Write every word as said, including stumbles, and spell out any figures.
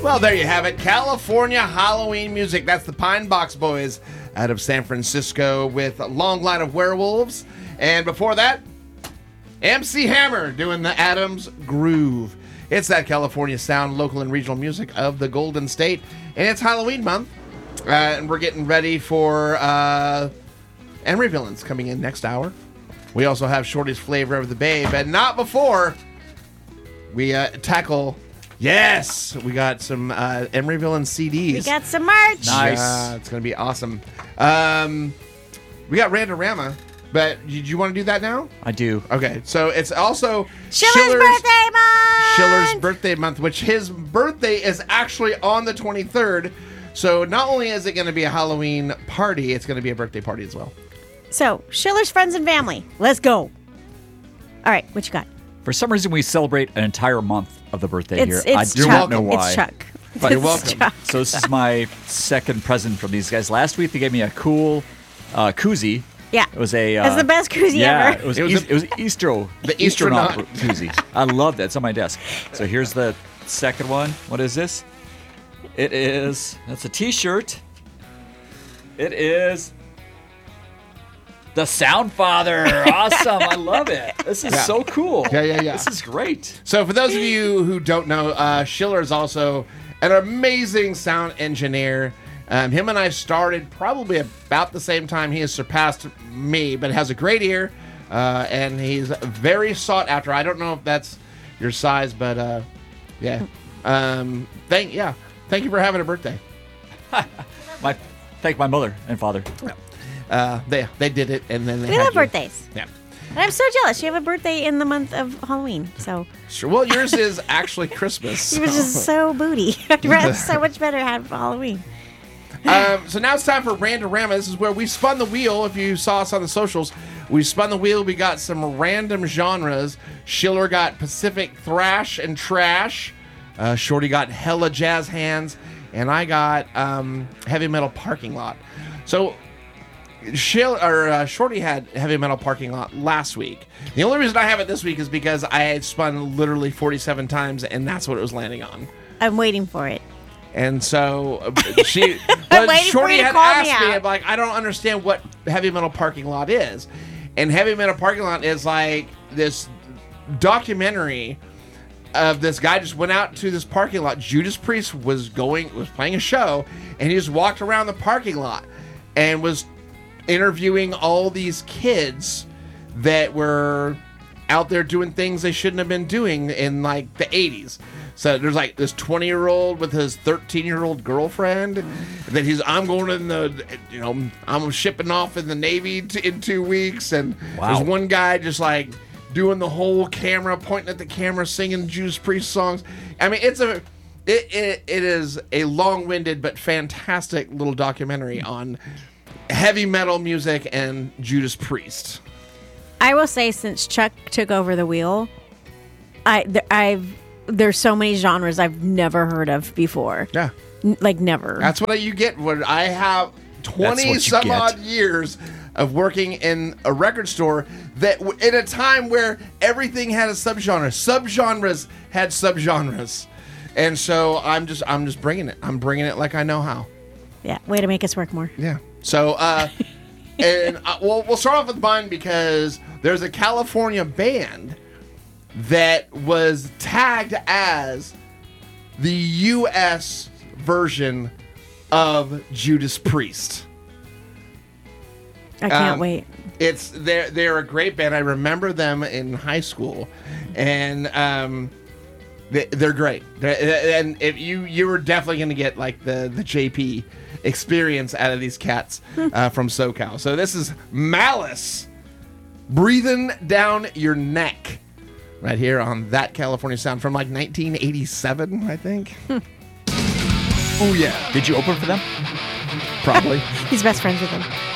Well, there you have it. California Halloween music. That's the Pine Box Boys out of San Francisco with a Long Line of Werewolves. And before that, M C Hammer doing the Adams Groove. It's that California sound, local and regional music of the Golden State. And it's Halloween month. Uh, and we're getting ready for uh, Emery Villains coming in next hour. We also have Shorty's Flavor of the Bay, but not before we uh, tackle... Yes, we got some uh, Emery Villains C Ds. We got some merch. Nice. Yeah, it's going to be awesome. Um, we got Randorama, but did you want to do that now? I do. Okay, so it's also Schiller's, Schiller's birthday month. Schiller's birthday month, which his birthday is actually on the twenty-third. So not only is it going to be a Halloween party, it's going to be a birthday party as well. So, Schiller's friends and family. Let's go. All right, what you got? For some reason, we celebrate an entire month of the birthday it's, here. It's I do not know why. It's Chuck. But you're welcome. Chuck. So this is my second present from these guys. Last week, they gave me a cool uh, koozie. Yeah. It was a... Uh, That's the best koozie yeah, ever. It was, it was, East, a, it was Eastro. The Eastronaut Eastronaut koozie. I love that. It's on my desk. So here's the second one. What is this? It is... That's a T-shirt. It is... The Soundfather. Awesome. I love it. This is yeah. so cool. Yeah, yeah, yeah. This is great. So for those of you who don't know, uh, Schiller is also an amazing sound engineer. Um, him and I started probably about the same time. He has surpassed me, but has a great ear, uh, and he's very sought after. I don't know if that's your size, but uh, yeah. Um, thank yeah. Thank you for having a birthday. my thank my mother and father. Yeah. Uh, they they did it, and then they we had love you. birthdays. Yeah, and I'm so jealous. You have a birthday in the month of Halloween, so sure. Well, yours is actually Christmas. It was just so booty. I'd rather so much better have Halloween. um, so now it's time for Randorama. This is where we spun the wheel. If you saw us on the socials, we spun the wheel. We got some random genres. Schiller got Pacific thrash and trash. Uh, Shorty got hella jazz hands, and I got um, heavy metal parking lot. So. Shill, or, uh, Shorty had heavy metal parking lot last week. The only reason I have it this week is because I had spun literally forty-seven times, and that's what it was landing on. I'm waiting for it. And so uh, she, but waiting for Shorty you to had call asked me me, out. I'm like, I don't understand what heavy metal parking lot is. And heavy metal parking lot is like this documentary of this guy just went out to this parking lot. Judas Priest was going, was playing a show, and he just walked around the parking lot and was interviewing all these kids that were out there doing things they shouldn't have been doing in like the eighties. So there's like this twenty year old with his thirteen year old girlfriend that he's, I'm going in the, you know, I'm shipping off in the Navy t- in two weeks. And wow. There's one guy just like doing the whole camera, pointing at the camera, singing Judas Priest songs. I mean, it's a, it, it, it is a long winded but fantastic little documentary on heavy metal music and Judas Priest. I will say, since Chuck took over the wheel, I th- I've there's so many genres I've never heard of before. Yeah, N- like never. That's what you get when I have twenty some get. odd years of working in a record store. That w- in a time where everything had a subgenre, subgenres had subgenres, and so I'm just I'm just bringing it. I'm bringing it like I know how. Yeah, way to make us work more. Yeah. So, uh, and uh, we'll, we'll start off with mine because there's a California band that was tagged as the U S version of Judas Priest. I can't Um, wait. It's they're they're a great band. I remember them in high school, and um, they, they're great. They're, and if you you were definitely going to get like the the J P experience out of these cats uh, from SoCal. So this is Malice, Breathing Down Your Neck, right here on That California Sound from like nineteen eighty-seven, I think. Oh yeah, Did you open for them? probably. He's best friends with him.